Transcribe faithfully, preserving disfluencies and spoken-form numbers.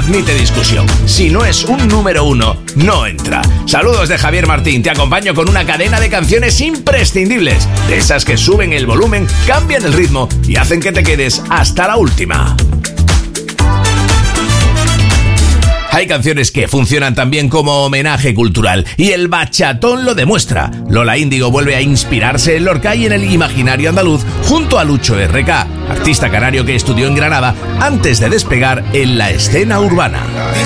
admite discusión. Si no es un número uno, no entra. Saludos de Javier Martín, te acompaño con una cadena de canciones imprescindibles, de esas que suben el volumen, cambian el ritmo y hacen que te quedes hasta la última. Hay canciones que funcionan también como homenaje cultural y el bachatón lo demuestra. Lola Índigo vuelve a inspirarse en Lorca y en el imaginario andaluz junto a Lucho R K, artista canario que estudió en Granada antes de despegar en la escena urbana.